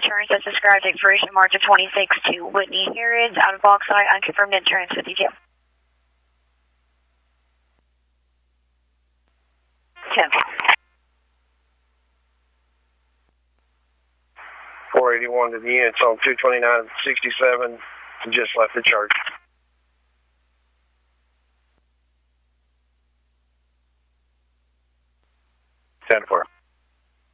insurance as described, expiration March of 26 to Whitney Harrods, out of Bauxite, unconfirmed insurance with detail. 10. 481 to the units on 22967, just left the chart. Ten 4.